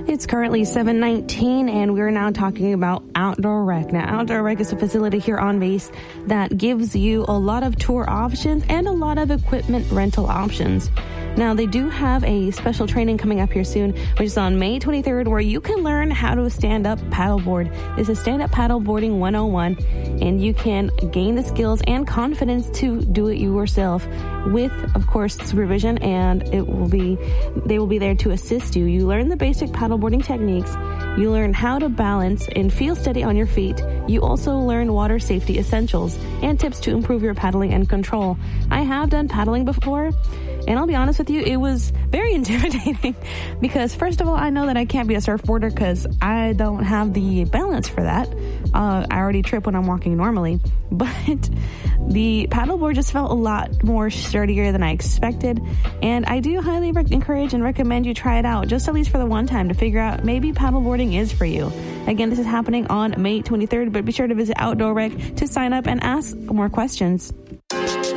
It's currently 7:19, and we're now talking about Outdoor Rec. Now, Outdoor Rec is a facility here on base that gives you a lot of tour options and a lot of equipment rental options. Now, they do have a special training coming up here soon, which is on May 23rd, where you can learn how to stand-up paddleboard. This is Stand-Up Paddleboarding 101, and you can gain the skills and confidence to do it yourself with, of course, supervision, and they will be there to assist you. You learn the basic paddleboarding techniques. You learn how to balance and feel steady on your feet. You also learn water safety essentials and tips to improve your paddling and control. I have done paddling before, and I'll be honest with you, it was very intimidating because, first of all, I know that I can't be a surfboarder because I don't have the balance for that. I already trip when I'm walking normally, but the paddleboard just felt a lot more sturdier than I expected, and I do highly encourage and recommend you try it out, just at least for the one time, to figure out maybe paddleboarding is for you. Again, this is happening on May 23rd, but be sure to visit Outdoor Rec to sign up and ask more questions.